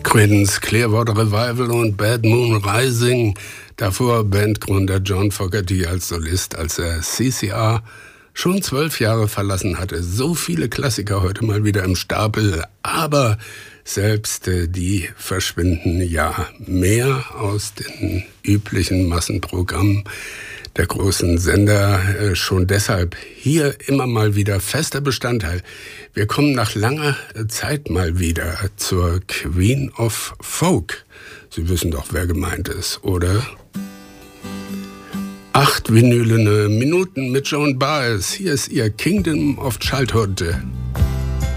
Creedence Clearwater Revival und Bad Moon Rising. Davor Bandgründer John Fogerty als Solist, als er CCR schon 12 Jahre verlassen hatte. So viele Klassiker heute mal wieder im Stapel, aber selbst die verschwinden ja mehr aus den üblichen Massenprogrammen der großen Sender, schon deshalb hier immer mal wieder fester Bestandteil. Wir kommen nach langer Zeit mal wieder zur Queen of Folk. Sie wissen doch, wer gemeint ist, oder? 8 vinylene Minuten mit Joan Baez. Hier ist ihr Kingdom of Childhood.